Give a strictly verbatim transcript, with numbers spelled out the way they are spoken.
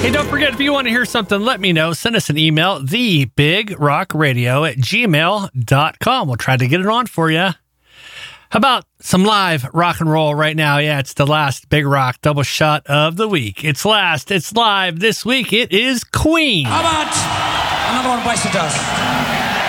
Hey, don't forget, if you want to hear something, let me know. Send us an email, the big rock radio at gmail dot com. We'll try to get it on for you. How about some live rock and roll right now? Yeah, it's the last Big Rock double shot of the week. It's last. It's live this week. It is Queen. How about another one bites the dust?